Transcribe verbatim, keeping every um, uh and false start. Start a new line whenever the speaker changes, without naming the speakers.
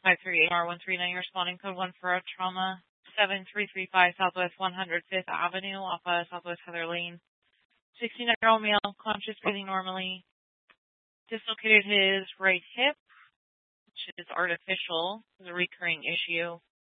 five three eight R one three nine, responding code one for a trauma. seven three three five Southwest one hundred fifth Avenue, off of Southwest Heather Lane. sixty-nine-year-old male, conscious, breathing normally. Dislocated his right hip, which is artificial. It's a recurring issue.